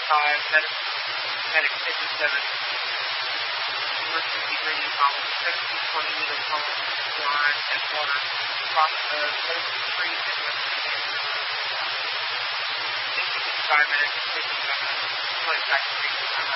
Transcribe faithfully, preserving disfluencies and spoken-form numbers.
five, Medic, Medic fifty-seven, emergency radio column, seventeen twenty meter column, line and water, across the coast street and west of the sixty-five minutes, fifty-seven, contact street,